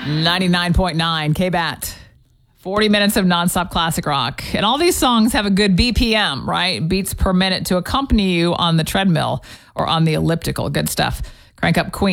99.9 KBAT. 40 minutes of nonstop classic rock. And all these songs have a good BPM, right? Beats per minute to accompany you on the treadmill or on the elliptical. Good stuff. Crank up Queen.